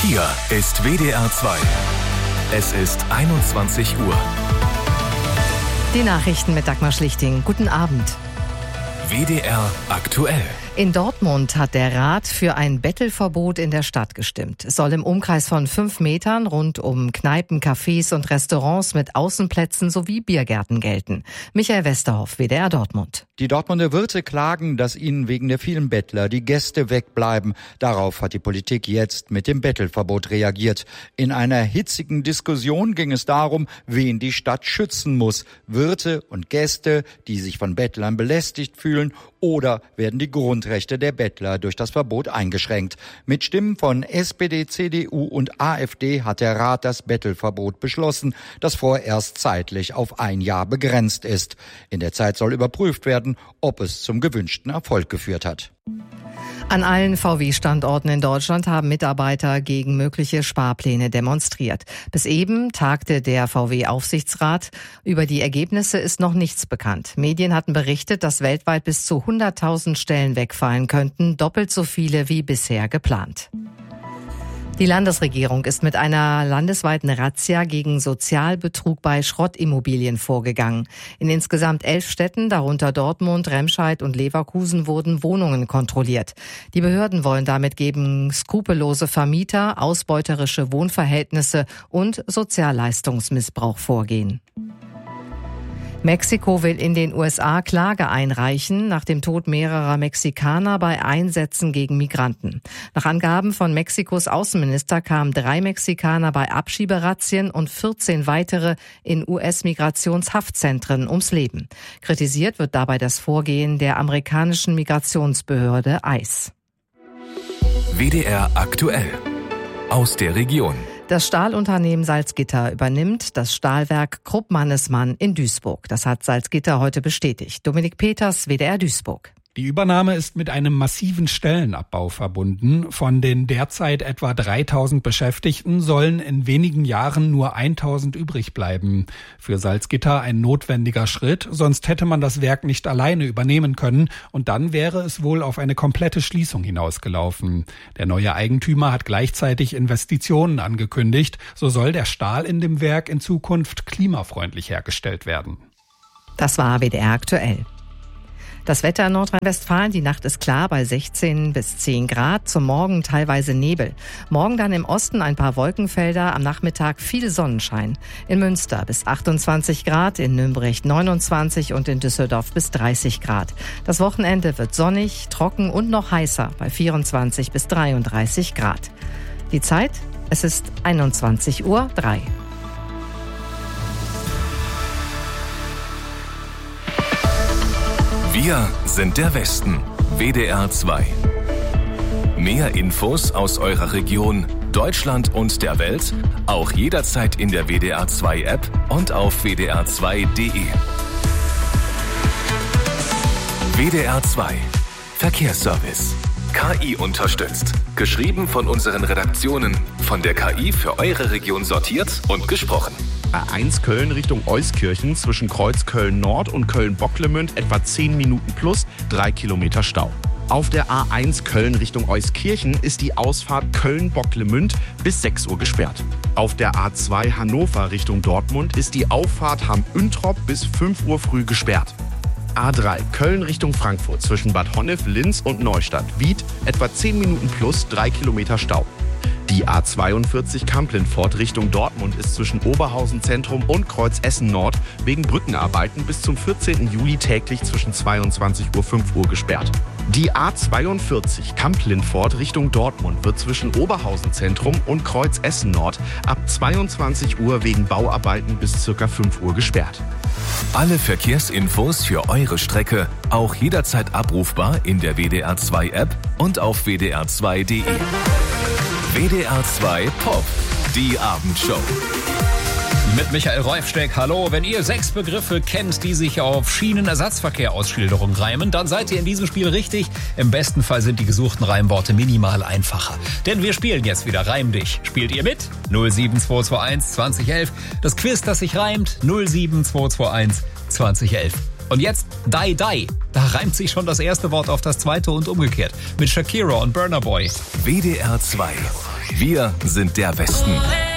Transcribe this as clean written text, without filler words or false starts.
Hier ist WDR 2. Es ist 21 Uhr. Die Nachrichten mit Dagmar Schlichting. Guten Abend. WDR aktuell. In Dortmund hat der Rat für ein Bettelverbot in der Stadt gestimmt. Es soll im Umkreis von 5 Metern rund um Kneipen, Cafés und Restaurants mit Außenplätzen sowie Biergärten gelten. Michael Westerhoff, WDR Dortmund. Die Dortmunder Wirte klagen, dass ihnen wegen der vielen Bettler die Gäste wegbleiben. Darauf hat die Politik jetzt mit dem Bettelverbot reagiert. In einer hitzigen Diskussion ging es darum, wen die Stadt schützen muss. Wirte und Gäste, die sich von Bettlern belästigt fühlen, oder werden die Grundrechte der Bettler durch das Verbot eingeschränkt. Mit Stimmen von SPD, CDU und AfD hat der Rat das Bettelverbot beschlossen, das vorerst zeitlich auf 1 Jahr begrenzt ist. In der Zeit soll überprüft werden, ob es zum gewünschten Erfolg geführt hat. An allen VW-Standorten in Deutschland haben Mitarbeiter gegen mögliche Sparpläne demonstriert. Bis eben tagte der VW-Aufsichtsrat. Über die Ergebnisse ist noch nichts bekannt. Medien hatten berichtet, dass weltweit bis zu 100.000 Stellen wegfallen könnten, doppelt so viele wie bisher geplant. Die Landesregierung ist mit einer landesweiten Razzia gegen Sozialbetrug bei Schrottimmobilien vorgegangen. In insgesamt 11 Städten, darunter Dortmund, Remscheid und Leverkusen, wurden Wohnungen kontrolliert. Die Behörden wollen damit gegen skrupellose Vermieter, ausbeuterische Wohnverhältnisse und Sozialleistungsmissbrauch vorgehen. Mexiko will in den USA Klage einreichen nach dem Tod mehrerer Mexikaner bei Einsätzen gegen Migranten. Nach Angaben von Mexikos Außenminister kamen 3 Mexikaner bei Abschieberazzien und 14 weitere in US-Migrationshaftzentren ums Leben. Kritisiert wird dabei das Vorgehen der amerikanischen Migrationsbehörde ICE. WDR aktuell. Aus der Region. Das Stahlunternehmen Salzgitter übernimmt das Stahlwerk Krupp-Mannesmann in Duisburg. Das hat Salzgitter heute bestätigt. Dominik Peters, WDR Duisburg. Die Übernahme ist mit einem massiven Stellenabbau verbunden. Von den derzeit etwa 3.000 Beschäftigten sollen in wenigen Jahren nur 1.000 übrig bleiben. Für Salzgitter ein notwendiger Schritt, sonst hätte man das Werk nicht alleine übernehmen können und dann wäre es wohl auf eine komplette Schließung hinausgelaufen. Der neue Eigentümer hat gleichzeitig Investitionen angekündigt. So soll der Stahl in dem Werk in Zukunft klimafreundlich hergestellt werden. Das war WDR aktuell. Das Wetter in Nordrhein-Westfalen, die Nacht ist klar bei 16 bis 10 Grad, zum Morgen teilweise Nebel. Morgen dann im Osten ein paar Wolkenfelder, am Nachmittag viel Sonnenschein. In Münster bis 28 Grad, in Nürnberg 29 und in Düsseldorf bis 30 Grad. Das Wochenende wird sonnig, trocken und noch heißer bei 24 bis 33 Grad. Die Zeit, es ist 21:03 Uhr. Wir sind der Westen. WDR 2. Mehr Infos aus eurer Region, Deutschland und der Welt, auch jederzeit in der WDR 2 App und auf wdr2.de. WDR 2. Verkehrsservice. KI unterstützt. Geschrieben von unseren Redaktionen. Von der KI für eure Region sortiert und gesprochen. A1 Köln Richtung Euskirchen zwischen Kreuz Köln-Nord und Köln-Bocklemünd etwa 10 Minuten plus 3 Kilometer Stau. Auf der A1 Köln Richtung Euskirchen ist die Ausfahrt Köln-Bocklemünd bis 6 Uhr gesperrt. Auf der A2 Hannover Richtung Dortmund ist die Auffahrt Hamm-Üntrop bis 5 Uhr früh gesperrt. A3 Köln Richtung Frankfurt zwischen Bad Honnef, Linz und Neustadt-Wied etwa 10 Minuten plus 3 Kilometer Stau. Die A42 Kamp-Lintfort Richtung Dortmund ist zwischen Oberhausen Zentrum und Kreuz Essen Nord wegen Brückenarbeiten bis zum 14. Juli täglich zwischen 22 Uhr und 5 Uhr gesperrt. Die A42 Kamp-Lintfort Richtung Dortmund wird zwischen Oberhausen Zentrum und Kreuz Essen Nord ab 22 Uhr wegen Bauarbeiten bis ca. 5 Uhr gesperrt. Alle Verkehrsinfos für eure Strecke auch jederzeit abrufbar in der WDR 2 App und auf wdr2.de. WDR 2 Pop, die Abendshow. Mit Michael Reufsteck, hallo. Wenn ihr 6 Begriffe kennt, die sich auf Schienenersatzverkehr-Ausschilderung reimen, dann seid ihr in diesem Spiel richtig. Im besten Fall sind die gesuchten Reimworte minimal einfacher. Denn wir spielen jetzt wieder Reim dich. Spielt ihr mit? 07221 2011. Das Quiz, das sich reimt, 07221 2011. Und jetzt Die Die. Da reimt sich schon das erste Wort auf das zweite und umgekehrt. Mit Shakira und Burna Boy. WDR 2. Wir sind der Westen.